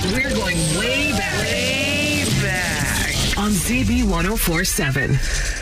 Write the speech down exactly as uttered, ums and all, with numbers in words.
We're going way back. Way back. On Z B one oh four seven.